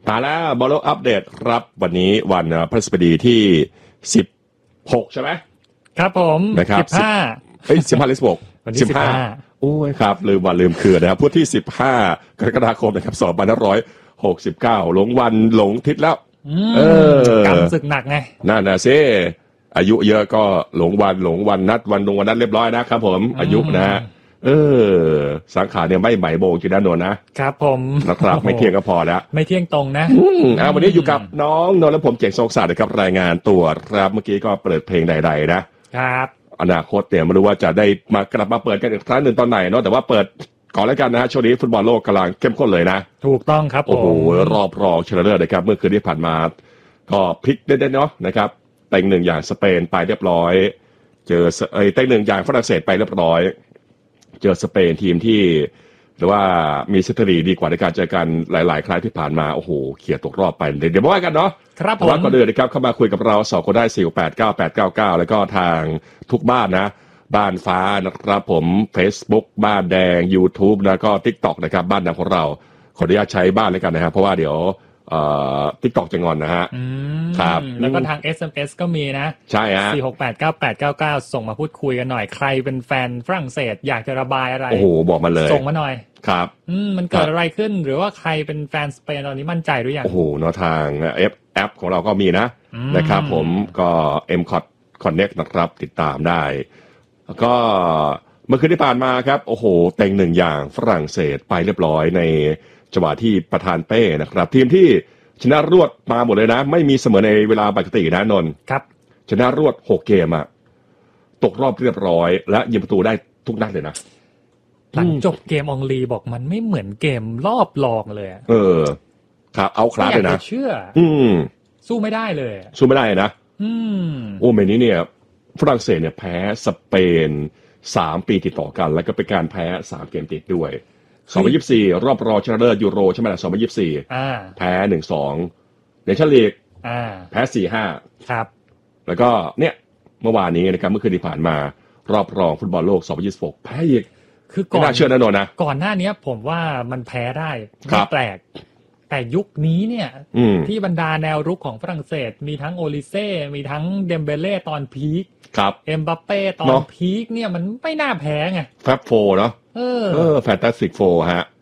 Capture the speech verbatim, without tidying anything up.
มาแล้วบอลโลกอัปเดตครับวันนี้วันพฤหัสบดีที่สิบหกใช่ไหมครับผมนะครับสิบห้าเอ้ยสิบห้าหรือสิบหกวันที่สิบห้าโอ้ยครับลืมวันลืมคืนนะครับพุธที่สิบห้ากรกฎาคมนะครับสองพันห้าร้อยหกสิบเก้าหลงวันหลงทิศแล้วเออกำศึกหนักไงนั่นนะซิอายุเยอะก็หลงวันหลงวันนัดวันลงวันนัดเรียบร้อยนะครับผมอายุนะฮะเออสังขารเนี่ยไม่ไหมโบงจีน่านนท์นะครับผมนะครับไม่เที่ยงก็พอแล้วไม่เที่ยงตรงนะอ่าวันนี้อยู่กับน้องนนท์และผมเจ๋งทรงศาสตร์นะครับรายงานตัวครับเมื่อกี้ก็เปิดเพลงใดๆนะครับอนาคตเนี่ยไม่รู้ว่าจะได้มากลับมาเปิดกันอีกครั้งหนึ่งตอนไหนเนาะแต่ว่าเปิดก่อนแล้วกันนะฮะช่วงนี้ฟุตบอลโลกกำลังเข้มข้นเลยนะถูกต้องครับผมโอ้โหรอบรองชนะเลิศนะครับเมื่อคืนที่ผ่านมาก็พลิกเด่นๆเนาะนะครับเต็งหนึ่งอย่างสเปนไปเรียบร้อยเจอเอ้ยเต็งหนึ่งอย่างฝรั่งเศสไปเรียบร้อยเจอสเปนทีมที่หรือว่ามีสถิติดีกว่าในการเจอกันหลายๆครั้งที่ผ่านมาโอ้โหเขี่ยตกรอบไปเดี๋ยวมาว่ากันเนาะครับผมว่าก็เดินนะครับเข้ามาคุยกับเราสองคนได้สี่แปดเก้าแปดเก้าเก้าแล้วก็ทางทุกบ้านนะบ้านฟ้านะครับผม Facebook บ้านแดง YouTube แล้วก็ TikTok นะครับบ้านดำของเราขออนุญาตใช้บ้านเลยกันนะครับเพราะว่าเดี๋ยวเอ่อ TikTok จะงอนนะฮะครับแล้วก็ทาง เอส เอ็ม เอส ก็มีนะใช่ฮะสี่ หก แปด เก้า แปด เก้า เก้าส่งมาพูดคุยกันหน่อยใครเป็นแฟนฝรั่งเศสอยากจะระบายอะไรโอ้โหบอกมาเลยส่งมาหน่อยครับอืมมันเกิดอะไรขึ้นหรือว่าใครเป็นแฟนสเปนตอนนี้มั่นใจหรือยังโอ้โหเนาะทางแอปแอปของเราก็มีนะนะครับผมก็ เอ็ม ซี โอ ที Connect นะครับติดตามได้แล้วก็เมื่อคืนที่ผ่านมาครับโอ้โหเต็งหนึ่งอย่างฝรั่งเศสไปเรียบร้อยในจังหวะที่ประธานเป้นะครับทีมที่ชนะรวดมาหมดเลยนะไม่มีเสมอในเวลาปกตินะนนท์ครับชนะรวดหกเกมอะตกรอบเรียบร้อยและยิงประตูได้ทุกนัดเลยนะหลังจบเกมอองลีบอกมันไม่เหมือนเกมรอบรองเลยเออครับเอาคลาสเลยนะเชื่ออืมสู้ไม่ได้เลยสู้ไม่ได้นะอืมโอ้เมนี้เนี่ยฝรั่งเศสเนี่ยแพ้สเปนสามปีติดต่อกันแล้วก็เป็นการแพ้สามเกมติดด้วยสองพันยี่สิบสี่รอบรองชนะเลิศยูโรใช่ไหมล่ะสองพันยี่สิบสี่อ่าแพ้หนึ่งสองเนชั่นลีกอ่าแพ้สี่ห้าครับแล้วก็เนี่ยเมื่อวานนี้นะครับเมื่อคืนที่ผ่านมารอบรองฟุตบอลโลกสองพันยี่สิบหกแพ้อีกคือก่อนน่าเชื่อแน่นอนนะก่อนหน้านี้ผมว่ามันแพ้ได้ไม่แปลกแต่ยุคนี้เนี่ยที่บรรดาแนวรุกของฝรั่งเศสมีทั้งโอลิเซ่มีทั้งเดมเบเล่ตอนพีคครับเอ็มบัปเป้ตอนพีคเนี่ยมันไม่น่าแพ้ไงแฟบโฟเนาะเออเออแฟนตาสติกโฟฮะ